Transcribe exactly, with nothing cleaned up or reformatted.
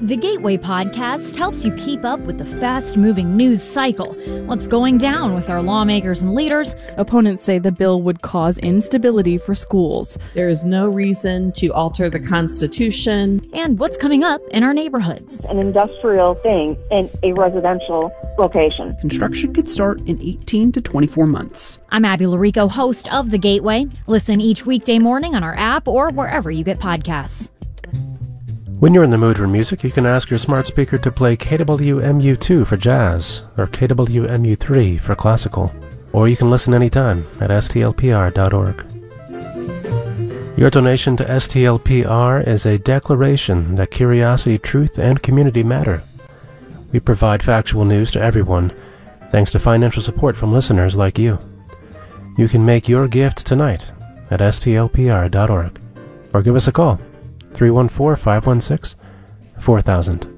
The Gateway Podcast helps you keep up with the fast-moving news cycle. What's going down with our lawmakers and leaders? Opponents say the bill would cause instability for schools. There is no reason to alter the Constitution. And what's coming up in our neighborhoods. An industrial thing in a residential location. Construction could start in eighteen to twenty-four months. I'm Abby Larico, host of The Gateway. Listen each weekday morning on our app or wherever you get podcasts. When you're in the mood for music, you can ask your smart speaker to play K W M U two for jazz, or K W M U three for classical. Or you can listen anytime at S T L P R dot org. Your donation to S T L P R is a declaration that curiosity, truth, and community matter. We provide factual news to everyone, thanks to financial support from listeners like you. You can make your gift tonight at S T L P R dot org, or give us a call. three one four, five one six, four thousand.